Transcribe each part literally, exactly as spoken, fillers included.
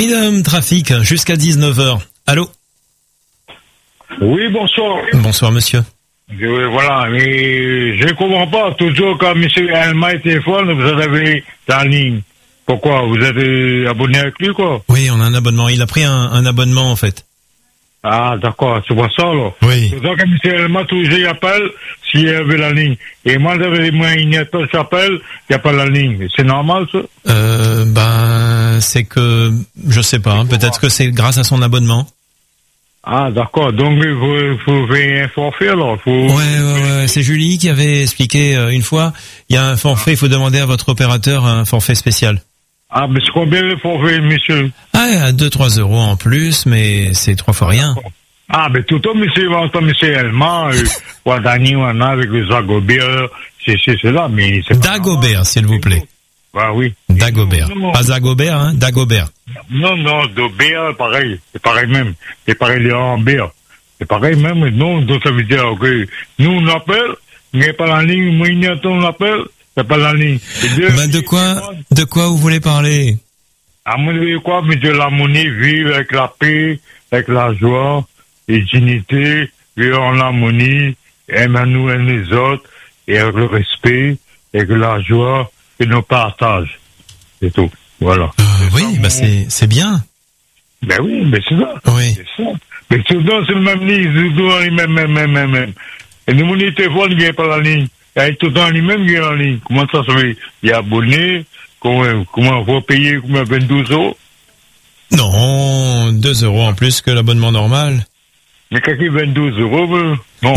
Freedom Trafic, jusqu'à dix-neuf heures. Allô? Oui, bonsoir. Bonsoir, monsieur. Je, voilà, mais je ne comprends pas. Toujours quand M. Elma téléphone, vous avez la ligne. Pourquoi? Vous êtes euh, abonné avec lui, quoi? Oui, on a un abonnement. Il a pris un, un abonnement, en fait. Ah, d'accord, c'est pour ça, là. Oui. Toujours quand M. Elma, toujours, il appelle s'il y avait la ligne. Et moi, moi il n'y a pas, j'appelle, il n'y a pas la ligne. C'est normal, ça? Euh, ben, c'est que, je sais pas, hein, peut-être que c'est grâce à son abonnement. Ah, d'accord. Donc, il faut, faut faire un forfait, alors. Faut... Ouais, ouais, ouais. C'est Julie qui avait expliqué euh, une fois. Il y a un forfait, il faut demander à votre opérateur un forfait spécial. Ah, mais c'est combien le forfait, monsieur? Ah, deux, trois euros en plus, mais c'est trois fois rien. Ah, mais tout le temps, monsieur, monsieur Elma, euh, Wadani, Wana, avec les Dagobert, c'est, c'est, c'est là, mais c'est pas Dagobert, s'il vous plaît. Ah oui. Dagobert. Pas Dagobert, hein, Dagobert. Non, non, Dobert, pareil. C'est pareil même. C'est pareil, les Ambert. C'est pareil même. Non, donc ça veut dire que nous, on appelle, il n'y a pas la ligne, moi, il y a on appelle, c'est pas la ligne. Ben, de quoi, de quoi vous voulez parler? À mon avis, quoi, mais de l'harmonie, vivre avec la paix, avec la joie, et dignité, vivre en harmonie, aimer nous et les autres, et avec le respect, avec la joie, et nos partages. C'est tout. Voilà. Euh, oui, bah c'est, c'est bien. Ben oui, mais c'est ça. Oui. C'est ça. Mais tout le c'est le même ligne, tout le temps, même, même, même, même, même. Et nous, mon téléphone, il n'y a pas la ligne. Et tout le temps, lui-même, il y a la ligne. Comment ça se fait? Il y a abonné, comment, comment on va payer, comment, vingt-deux euros? Non, deux euros en plus que l'abonnement normal. Mais qu'est-ce qui est vingt-deux euros, ben? Non.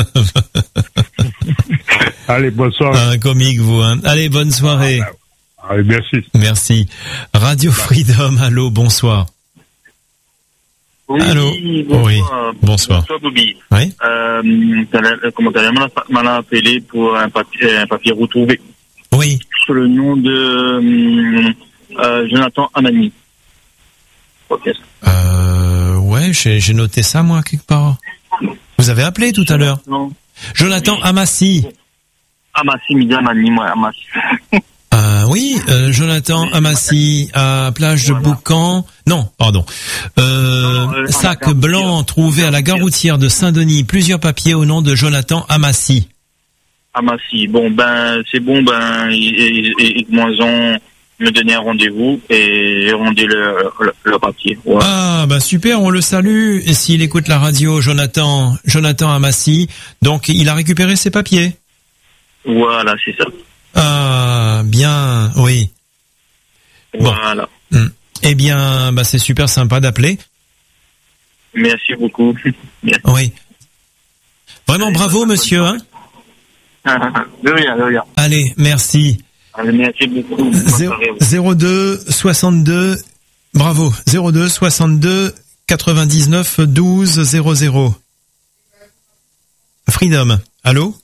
Allez, bonne soirée. Un comique, vous, hein. Allez, bonne soirée. Ah, ben, allez, merci. Merci. Radio Freedom, allô, bonsoir. Oui, allô. Bonsoir. Oui, bonsoir. Bonsoir, Bobby. Oui. Euh, comment t'as m'a appelé pour un papier, un papier retrouvé. Oui. Sur le nom de, euh, Jonathan Amani. Ok. Euh, ouais, j'ai, j'ai noté ça, moi, quelque part. Vous avez appelé tout à l'heure? Non. Jonathan Amassi. Amassi, midi Amani, moi, Amassi. Euh, oui, euh, Jonathan Amassi à plage de Boucan. Non, pardon. Euh, non, euh, sac blanc trouvé à la gare routière de Saint-Denis. Plusieurs papiers au nom de Jonathan Amassi. Amassi. Bon, ben, c'est bon, ben, et, et, et moi, on me donnait un rendez-vous et rendez le, le, le papier. Ouais. Ah, bah super, on le salue. Et s'il écoute la radio, Jonathan, Jonathan Amassi. Donc, il a récupéré ses papiers. Voilà, c'est ça. Ah, bien, oui. Voilà. Bon. Eh bien, bah c'est super sympa d'appeler. Merci beaucoup. Merci. Oui. Vraiment bravo, monsieur. Hein. De rien, de rien. Allez, merci. Allez, merci beaucoup. zéro deux soixante-deux, bravo. zéro deux soixante-deux quatre-vingt-dix-neuf douze zéro zéro. Freedom. Allô?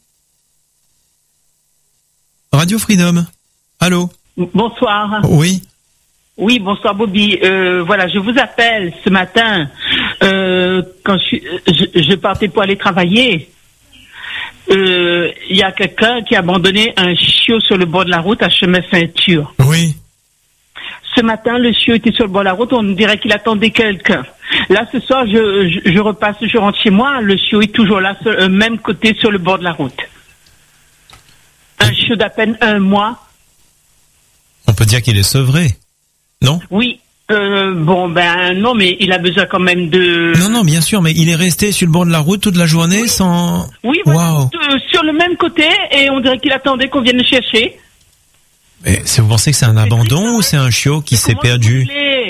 Radio Freedom. Allô? Bonsoir. Oui. Oui, bonsoir Bobby. Euh, voilà, je vous appelle ce matin euh, quand je, je, je partais pour aller travailler. Il euh, y a quelqu'un qui a abandonné un chiot sur le bord de la route à chemin ceinture. Oui. Ce matin, le chiot était sur le bord de la route, on dirait qu'il attendait quelqu'un. Là, ce soir, je, je, je repasse, je rentre chez moi, le chiot est toujours là, sur le même côté, sur le bord de la route. Un chiot d'à peine un mois. On peut dire qu'il est sevré, non? Oui. Euh, bon, ben non, mais il a besoin quand même de... Non, non, bien sûr, mais il est resté sur le bord de la route toute la journée oui. sans... Oui, voilà, wow. euh, sur le même côté, et on dirait qu'il attendait qu'on vienne le chercher. Mais vous pensez que c'est un abandon ou c'est un chiot qui s'est perdu?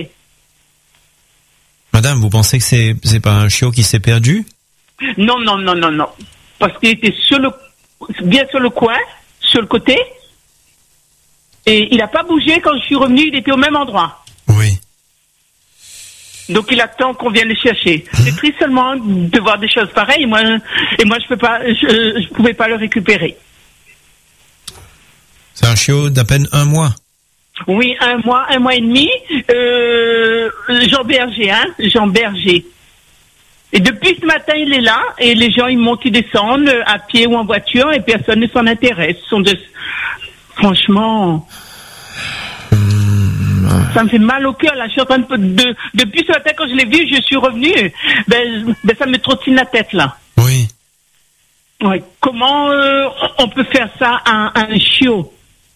Madame, vous pensez que c'est c'est pas un chiot qui s'est perdu? Non, non, non, non, non. Parce qu'il était sur le, bien sur le coin, sur le côté, et il n'a pas bougé. Quand je suis revenu, il était au même endroit. Oui. Donc il attend qu'on vienne le chercher. Mmh. C'est triste seulement de voir des choses pareilles. Moi, et moi, je peux pas, je, je pouvais pas le récupérer. C'est un chiot d'à peine un mois. Oui, un mois, un mois et demi. Euh, Jean Berger, hein, Jean Berger. Et depuis ce matin, il est là, et les gens, ils montent, ils descendent, à pied ou en voiture, et personne ne s'en intéresse. Ce sont de... Franchement... Mmh, Ça me fait mal au cœur, là. Je suis en train de, de depuis ce matin, quand je l'ai vu, je suis revenue. Ben, ben ça me trottine la tête, là. Oui. Ouais. Comment euh, on peut faire ça à, à un chiot?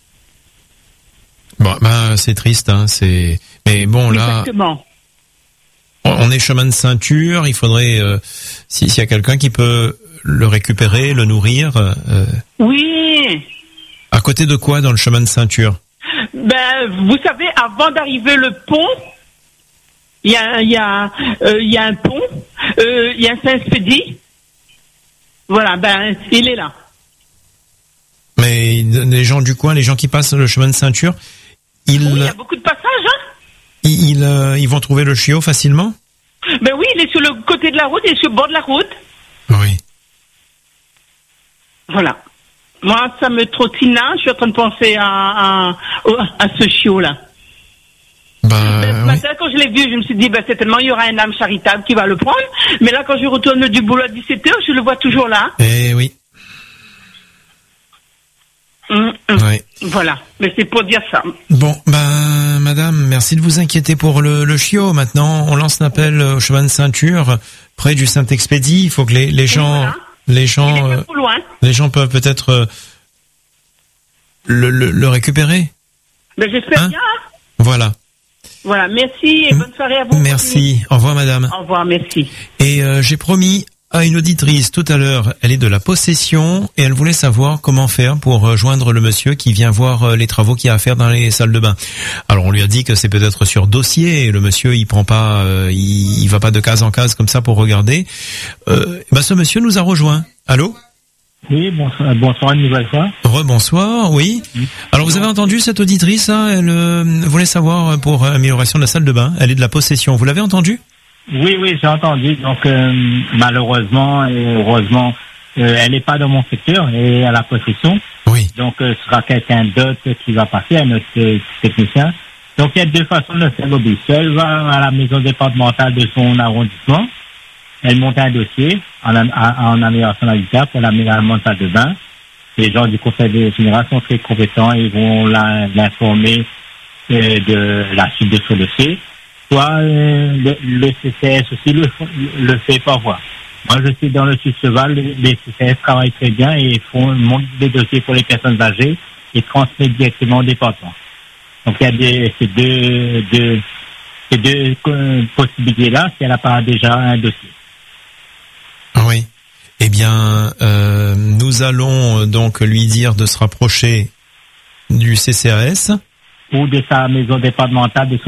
Bon, ben, c'est triste, hein. C'est. Mais bon, là. Exactement. On est chemin de ceinture. Il faudrait, euh, si, s'il y a quelqu'un qui peut le récupérer, le nourrir. Euh, oui. À côté de quoi dans le chemin de ceinture? Ben, vous savez, avant d'arriver le pont, il y a, il y a, euh, il y a un pont, euh, il y a un Saint-Expédie. Voilà, ben, il est là. Mais les gens du coin, les gens qui passent le chemin de ceinture, ils, oui, il y a beaucoup de passages, hein. Ils, ils, euh, ils vont trouver le chiot facilement? Ben oui, il est sur le côté de la route, il est sur le bord de la route. Oui. Voilà. Moi, ça me trottine là. Je suis en train de penser à, à, à ce chiot-là. Ben, ben, ce oui. matin, quand je l'ai vu, je me suis dit, ben, certainement, il y aura un âme charitable qui va le prendre. Mais là, quand je retourne du boulot à dix-sept heures, je le vois toujours là. Eh oui. Mmh, mmh. Oui. Voilà. Mais c'est pour dire ça. Bon, ben, madame, merci de vous inquiéter pour le, le chiot. Maintenant, on lance l'appel au chemin de ceinture, près du Saint-Expédie. Il faut que les, les gens, voilà. les gens, Il est pas trop loin. les gens peuvent peut-être euh, le, le, le récupérer. Ben, j'espère Hein bien. Voilà. Voilà. Merci et bonne soirée à vous. Merci. Au revoir, madame. Au revoir. Merci. Et euh, j'ai promis à une auditrice tout à l'heure, elle est de la Possession et elle voulait savoir comment faire pour euh, joindre le monsieur qui vient voir euh, les travaux qu'il y a à faire dans les salles de bain. Alors on lui a dit que c'est peut-être sur dossier et le monsieur il prend pas, euh, il, il va pas de case en case comme ça pour regarder. Euh, bah ce monsieur nous a rejoint. Allô? Oui, bonsoir, bonsoir une nouvelle fois. Rebonsoir, oui. Alors vous avez entendu cette auditrice, hein, elle euh, voulait savoir pour amélioration de la salle de bain. Elle est de la Possession. Vous l'avez entendu? Oui, oui, j'ai entendu. Donc, euh, malheureusement et heureusement, euh, elle n'est pas dans mon secteur et à la Possession. Oui. Donc, euh, ce sera quelqu'un d'autre qui va passer, un autre euh, technicien. Donc, il y a deux façons de faire l'objet. Elle va à la maison départementale de son arrondissement. Elle monte un dossier en, en, en amélioration d'habitat pour l'aménagement de salle de bain. Les gens du conseil général sont très compétents et vont la, l'informer euh, de la suite de ce dossier. Soit euh, le, le C C S aussi le, le fait parfois. Moi, je suis dans le Sud-Cheval, les C C S travaillent très bien et font montent des dossiers pour les personnes âgées et transmettent directement au département. Donc, il y a des, ces deux, deux, ces deux euh, possibilités-là si elle n'a pas déjà un dossier. Oui. Eh bien, euh, nous allons donc lui dire de se rapprocher du C C A S. Ou de sa maison départementale, de son,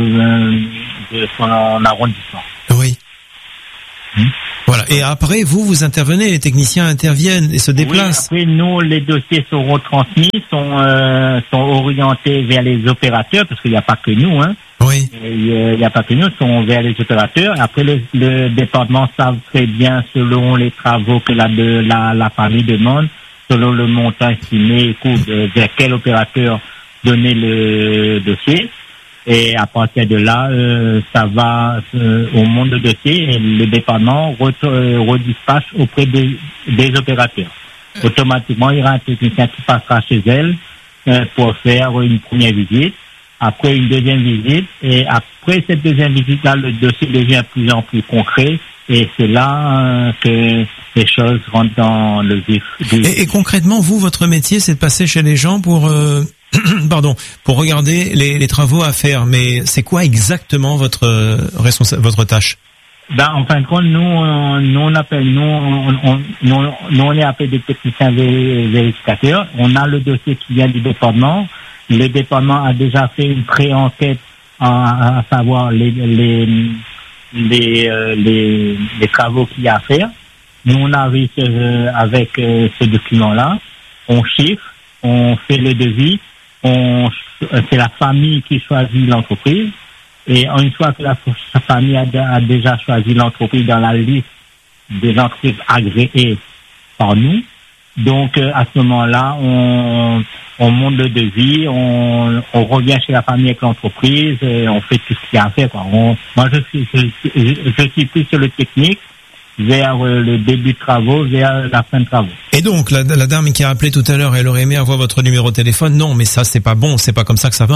de son arrondissement. Oui. Mmh. Voilà. Et après, vous, vous intervenez, les techniciens interviennent et se déplacent. Oui, après, nous, les dossiers seront transmis, sont, euh, sont orientés vers les opérateurs, parce qu'il n'y a pas que nous, hein. Oui. Il n'y a pas que nous, sont vers les opérateurs. Après, le, le département savent très bien, selon les travaux que la, de, la, la famille demande, selon le montant estimé, écoute, vers quel opérateur donner le dossier. Et à partir de là, euh, ça va euh, au monde de dossier et le département re, euh, redispatche auprès des, des opérateurs. Automatiquement, il y aura un technicien qui passera chez elle euh, pour faire une première visite, après une deuxième visite, et après cette deuxième visite-là, le dossier devient de plus en plus concret, et c'est là euh, que les choses rentrent dans le vif. Et, et concrètement, vous, votre métier, c'est de passer chez les gens pour... Euh... Pardon, pour regarder les, les travaux à faire, mais c'est quoi exactement votre euh, responsa- votre tâche? Ben, en fin de compte, nous, on, nous on appelle, nous, on, on, nous, nous, on est appelé des techniciens vé- vérificateurs. On a le dossier qui vient du département. Le département a déjà fait une pré-enquête à, à savoir les les les, euh, les, les travaux qu'il y a à faire. Nous, on arrive euh, avec euh, ce document-là. On chiffre, on fait le devis. On, c'est la famille qui choisit l'entreprise et une fois que la, la famille a, a déjà choisi l'entreprise dans la liste des entreprises agréées par nous, donc euh, à ce moment-là, on, on monte le devis, on, on revient chez la famille avec l'entreprise et on fait tout ce qu'il y a à faire, quoi. On, moi, je suis, je, je, je suis plus sur le technique, vers le début de travaux, vers la fin de travaux. Et donc, la, la dame qui a appelé tout à l'heure, elle aurait aimé avoir votre numéro de téléphone. Non, mais ça, c'est pas bon, c'est pas comme ça que ça marche.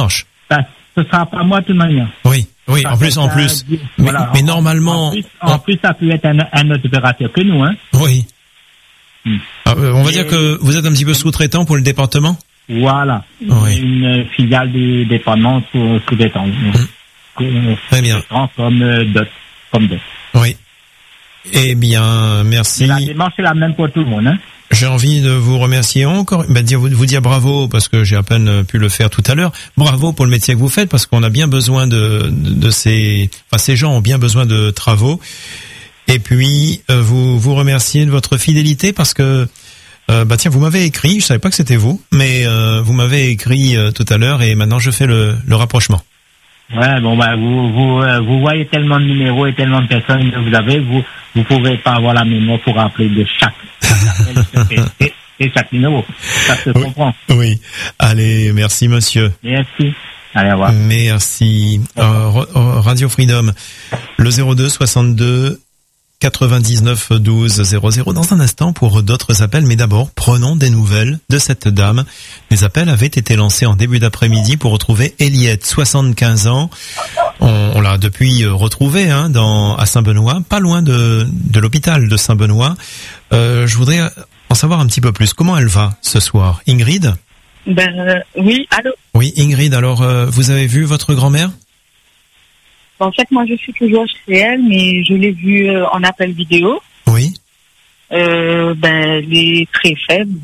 Ça, ce sera pas moi de toute manière. Oui, oui, Ça en plus, en peut plus. être, Mais, voilà, mais en- normalement, En plus, en plus, ça peut être un, un autre opérateur que nous, hein. oui. Hmm. Ah, euh, on va Mais- dire que vous êtes un petit peu sous-traitant pour le département. Voilà. Oui. Une filiale du département sous, sous détente. Très bien. Comme euh, d'autres. Comme d'autres. Oui. Eh bien, merci. Et la démarche est la même pour tout le monde, hein. J'ai envie de vous remercier encore, ben dire, vous, vous dire bravo parce que j'ai à peine pu le faire tout à l'heure. Bravo pour le métier que vous faites parce qu'on a bien besoin de, de, de ces, enfin ces gens ont bien besoin de travaux. Et puis euh, vous vous remercier de votre fidélité parce que euh, bah tiens, vous m'avez écrit, je savais pas que c'était vous, mais euh, vous m'avez écrit euh, tout à l'heure et maintenant je fais le, le rapprochement. Ouais, bon, bah, vous, vous, euh, vous voyez tellement de numéros et tellement de personnes que vous avez, vous, vous pouvez pas avoir la mémoire pour rappeler de chaque, et, et chaque numéro. Ça se Oui. comprend. Oui. Allez, merci monsieur. Merci. Allez, au revoir. Merci. Euh, Radio Freedom, le zéro deux soixante-deux quatre-vingt-dix-neuf douze zéro zéro. Dans un instant pour d'autres appels, mais d'abord prenons des nouvelles de cette dame. Les appels avaient été lancés en début d'après-midi pour retrouver Eliette, soixante-quinze ans. On, on l'a depuis retrouvée hein, dans à Saint-Benoît, pas loin de, de l'hôpital de Saint-Benoît. Euh, je voudrais en savoir un petit peu plus. Comment elle va ce soir, Ingrid? Ben euh, oui, allô. Oui, Ingrid. Alors, euh, vous avez vu votre grand-mère? En fait, moi, je suis toujours chez elle, mais je l'ai vue euh, en appel vidéo. Oui. Euh, ben, elle est très faible.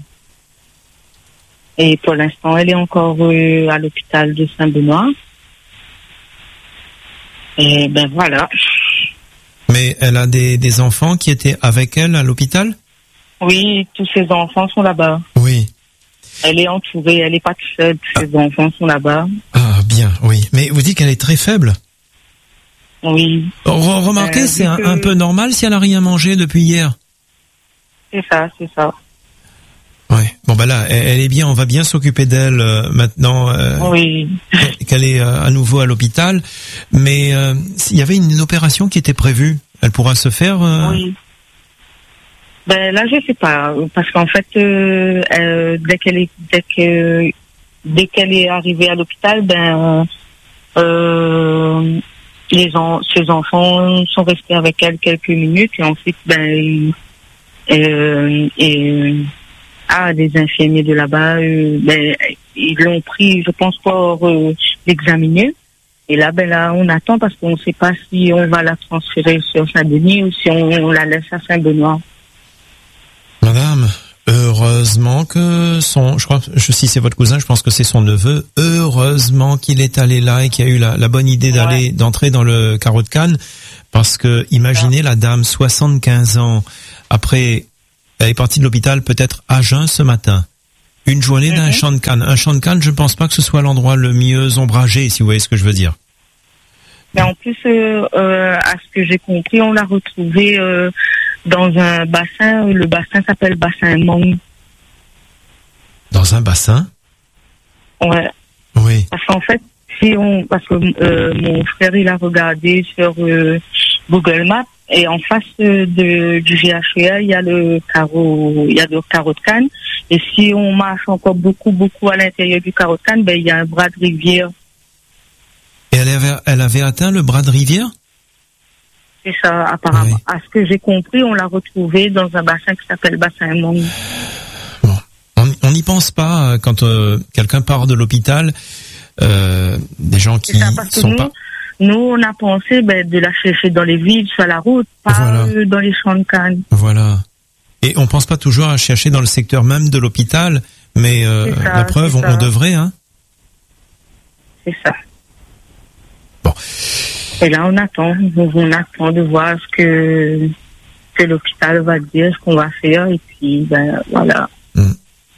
Et pour l'instant, elle est encore euh, à l'hôpital de Saint-Benoît. Et ben voilà. Mais elle a des, des enfants qui étaient avec elle à l'hôpital? Oui, tous ses enfants sont là-bas. Oui. Elle est entourée, elle n'est pas toute seule, tous ses enfants sont là-bas. Ah, bien, oui. Mais vous dites qu'elle est très faible? Oui. Re- Remarquez, Euh, c'est vu un, que- un peu normal si elle a rien mangé depuis hier. C'est ça, c'est ça. Ouais. Bon bah là, elle, elle est bien. On va bien s'occuper d'elle euh, maintenant euh, Oui. qu'elle est euh, à nouveau à l'hôpital. Mais euh, s'il y avait une, une opération qui était prévue, elle pourra se faire. Euh... Oui. Ben là, je sais pas, parce qu'en fait, euh, euh, dès qu'elle est, dès que, dès qu'elle est arrivée à l'hôpital, ben, euh, les en, ses enfants sont restés avec elle quelques minutes et ensuite, ben, ils- euh, et ah, des infirmiers de là-bas, euh, ben, ils l'ont pris, je pense, pour euh, l'examiner. Et là, ben là, on attend parce qu'on ne sait pas si on va la transférer sur Saint-Denis ou si on, on la laisse à Saint-Benoît. Madame, heureusement que son, je crois, je, si c'est votre cousin, je pense que c'est son neveu. Heureusement qu'il est allé là et qu'il a eu la, la bonne idée d'aller, Ouais. d'entrer dans le carreau de Cannes, parce que imaginez la dame, soixante-quinze ans, après, elle est partie de l'hôpital peut-être à jeun ce matin. Une journée d'un Mhm. champ de Cannes. Un champ de Cannes, je ne pense pas que ce soit l'endroit le mieux ombragé, si vous voyez ce que je veux dire. Mais en plus, euh, euh, à ce que j'ai compris, on l'a retrouvée euh, dans un bassin. Le bassin s'appelle bassin Mong. Dans un bassin? Ouais. Oui. Parce qu'en fait, si on, parce que euh, mon frère il a regardé sur euh, Google Maps et en face euh, de du G H E A il y a le carreau, il y a le carreau de Cannes. Et si on marche encore beaucoup beaucoup à l'intérieur du carreau de Cannes, ben il y a un bras de rivière. Et elle avait, elle avait atteint le bras de rivière? C'est ça, apparemment. Oui. À ce que j'ai compris, on l'a retrouvé dans un bassin qui s'appelle bassin Mong. Bon, on on n'y pense pas euh, quand euh, quelqu'un part de l'hôpital. Euh, des gens qui C'est ça, parce que sont nous, pas. nous, on a pensé ben, de la chercher dans les villes, sur la route, pas Voilà. euh, dans les champs de Cannes. Voilà. Et on pense pas toujours à chercher dans le secteur même de l'hôpital, mais euh, C'est ça, la preuve, c'est on, ça. on devrait, hein. C'est ça. Bon. Et là, on attend. On, on attend de voir ce que, que l'hôpital va dire, ce qu'on va faire, et puis, ben, voilà. Mm.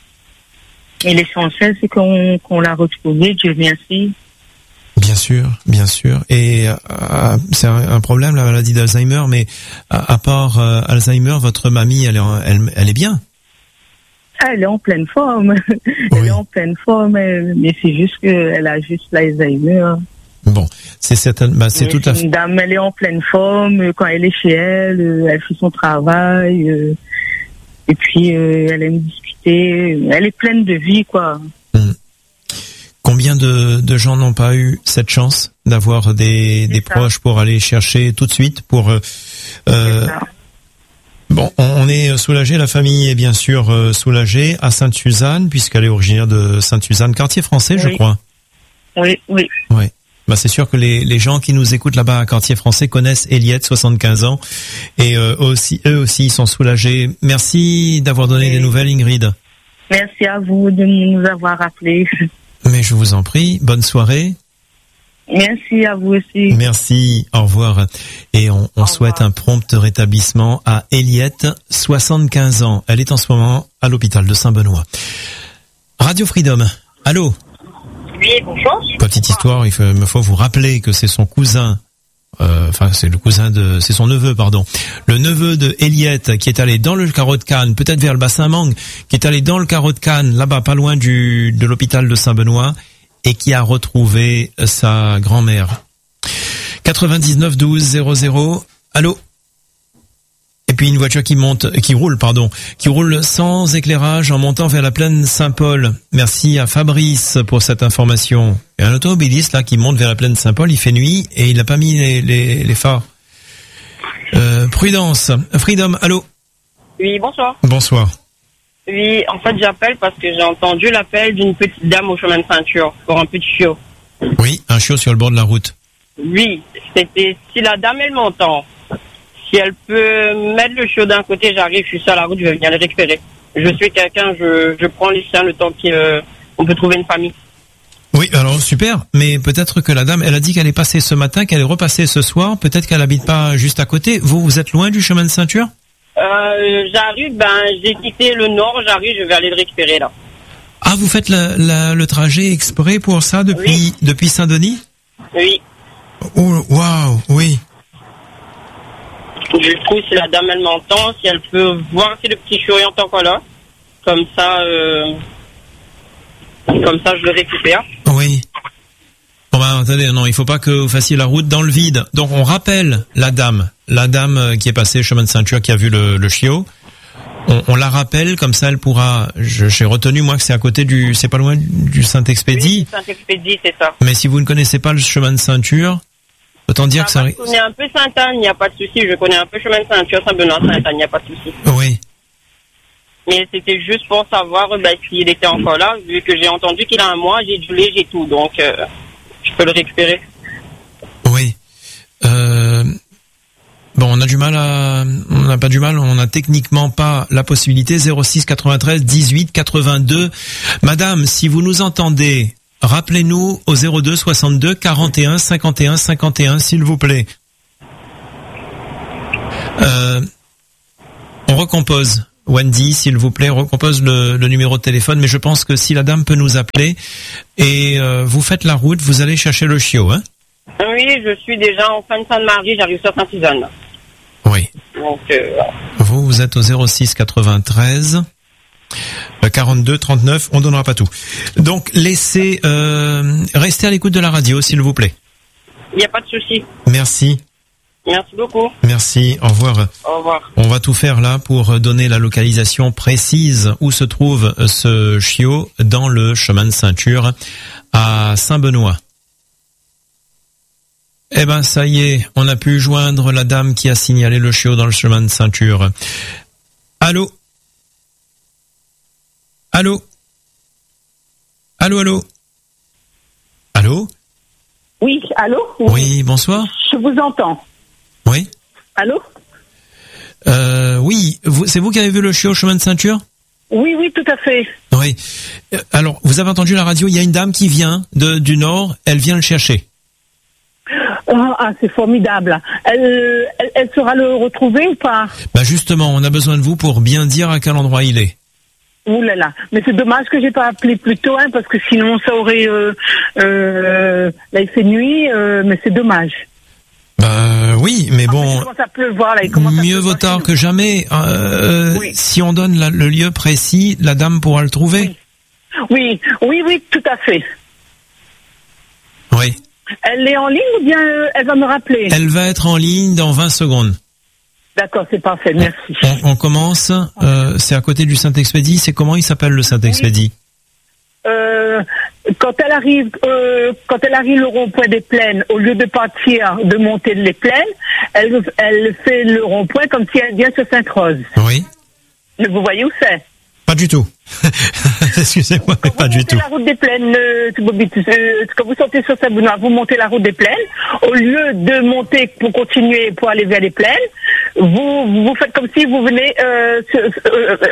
Et l'essentiel, c'est qu'on qu'on l'a retrouvé, Dieu merci. Bien sûr, bien sûr. Et euh, c'est un, un problème la maladie d'Alzheimer, mais à, à part euh, Alzheimer, votre mamie, elle est, en- elle, elle est bien. Ah, elle est en pleine forme. Elle Oui. est en pleine forme, mais mais c'est juste qu'elle a juste l'Alzheimer. Bon, c'est certain, bah, c'est Mais tout à c'est fait. une dame, elle est en pleine forme. euh, Quand elle est chez elle, euh, elle fait son travail. euh, Et puis, euh, elle aime discuter. Elle est pleine de vie, quoi. Combien Combien de, de gens n'ont pas eu cette chance d'avoir des, des proches pour aller chercher tout de suite pour euh, euh, bon, on, on est soulagé, la famille est bien sûr euh, soulagée à Sainte-Suzanne puisqu'elle est originaire de Sainte-Suzanne, quartier français, oui. Je crois. Oui, oui. Oui. Bah c'est sûr que les, les gens qui nous écoutent là-bas à quartier français connaissent Eliette, soixante-quinze ans, et euh, aussi eux aussi sont soulagés. Merci d'avoir donné oui. des nouvelles, Ingrid. Merci à vous de nous avoir appelés. Mais je vous en prie, bonne soirée. Merci à vous aussi. Merci, au revoir. Et on, on souhaite un prompt rétablissement à Eliette, soixante-quinze ans. Elle est en ce moment à l'hôpital de Saint-Benoît. Radio Freedom, allô? Oui, bonjour. Petite histoire, il faut, me faut vous rappeler que c'est son cousin, euh, enfin c'est le cousin de, c'est son neveu, pardon, le neveu de Eliette qui est allé dans le carreau de Cannes, peut-être vers le bassin Mangue, qui est allé dans le carreau de Cannes, là-bas, pas loin du de l'hôpital de Saint-Benoît, et qui a retrouvé sa grand-mère. quatre-vingt-dix-neuf douze zéro zéro, allô? Et puis une voiture qui monte, qui roule, pardon, qui roule sans éclairage en montant vers la plaine Saint-Paul. Merci à Fabrice pour cette information. Et un automobiliste là qui monte vers la plaine Saint-Paul, il fait nuit et il n'a pas mis les, les, les phares. Euh, prudence. Freedom, allô? Oui, bonsoir. Bonsoir. Oui, en fait j'appelle parce que j'ai entendu l'appel d'une petite dame au chemin de ceinture pour un petit chiot. Oui, un chiot sur le bord de la route. Oui, c'était si la dame elle m'entend. Si elle peut mettre le chiot d'un côté, j'arrive, je suis sur la route, je vais venir le récupérer. Je suis quelqu'un, je, je prends les chiens le temps qu'on euh, peut trouver une famille. Oui, alors super, mais peut-être que la dame, elle a dit qu'elle est passée ce matin, qu'elle est repassée ce soir, peut-être qu'elle habite pas juste à côté. Vous, vous êtes loin du chemin de ceinture? euh, J'arrive, ben j'ai quitté le nord, j'arrive, je vais aller le récupérer là. Ah, vous faites la, la, le trajet exprès pour ça depuis, oui. depuis Saint-Denis? Oui. Oh, waouh, oui. Du coup, si la dame, elle m'entend, si elle peut voir si le petit chiot est encore là, comme ça, euh, comme ça, je le récupère. Oui. Bon ben, attendez, non, il faut pas que vous fassiez la route dans le vide. Donc, on rappelle la dame, la dame qui est passée chemin de ceinture, qui a vu le, le chiot. On, on la rappelle, comme ça, elle pourra. Je, j'ai retenu moi que c'est à côté du, c'est pas loin du Saint-Expédie. Oui, Saint-Expédie, c'est ça. Mais si vous ne connaissez pas le chemin de ceinture. Autant dire ça que ça... Je connais un peu Sainte-Anne, il n'y a pas de souci. Je connais un peu chemin de ceinture, Saint-Benoît, Sainte-Anne, il n'y a pas de souci. Oui. Mais c'était juste pour savoir ben, s'il était encore là. Vu que j'ai entendu qu'il a un mois, j'ai du lait, j'ai tout. Donc, euh, je peux le récupérer. Oui. Euh... Bon, on a du mal à... On n'a pas du mal, on n'a techniquement pas la possibilité. zéro six quatre-vingt-treize dix-huit quatre-vingt-deux. Madame, si vous nous entendez... Rappelez-nous au zéro deux soixante-deux quarante et un cinquante et un cinquante et un, s'il vous plaît. Euh, on recompose. Wendy, s'il vous plaît, recompose le, le numéro de téléphone. Mais je pense que si la dame peut nous appeler et euh, vous faites la route, vous allez chercher le chiot, hein? Oui, je suis déjà en fin de Sainte-Marie, j'arrive sur Saint-Suzanne. Oui. Donc, euh... vous, vous êtes au zéro six quatre-vingt-treize quarante-deux trente-neuf, on donnera pas tout. Donc laissez euh, restez à l'écoute de la radio, s'il vous plaît. Il n'y a pas de souci. Merci. Merci beaucoup. Merci, au revoir. Au revoir. On va tout faire là pour donner la localisation précise où se trouve ce chiot dans le chemin de ceinture à Saint-Benoît. Eh ben ça y est, on a pu joindre la dame qui a signalé le chiot dans le chemin de ceinture. Allô? Allô? Allô, allô? Allô? Oui, allô? Oui, bonsoir. Je vous entends. Oui? Allô? Euh, oui, vous, c'est vous qui avez vu le chiot au chemin de ceinture? Oui, oui, tout à fait. Oui. Alors, vous avez entendu la radio, il y a une dame qui vient de, du Nord, elle vient le chercher. Ah, ah c'est formidable. Elle, elle, elle saura le retrouver ou pas? Bah justement, on a besoin de vous pour bien dire à quel endroit il est. Ouh là là, mais c'est dommage que j'ai pas appelé plus tôt, hein, parce que sinon ça aurait, euh, euh, là il fait nuit, euh, mais c'est dommage. Bah oui, mais bon. En fait, il commence à pleuvoir, là, il commence mieux vaut tard que jamais. Euh, oui. Si on donne la, le lieu précis, la dame pourra le trouver. Oui, oui, oui, oui, tout à fait. Oui. Elle est en ligne ou bien euh, elle va me rappeler? Elle va être en ligne dans vingt secondes. D'accord, c'est parfait, merci. On, on commence, euh, c'est à côté du Saint-Expédie, c'est comment il s'appelle le Saint-Expédie? oui. euh, quand elle arrive, euh, quand elle arrive le rond-point des Plaines, au lieu de partir, de monter les Plaines, elle, elle fait le rond-point comme si elle vient sur Sainte-Rose. Oui. Vous voyez où c'est? Pas du tout. Excusez-moi, mais pas du tout. La route des Plaines, euh, quand vous sortez sur Saint-Benoît, vous montez la route des Plaines. Au lieu de monter pour continuer, pour aller vers les Plaines, vous, vous faites comme si vous venez euh, sur, euh,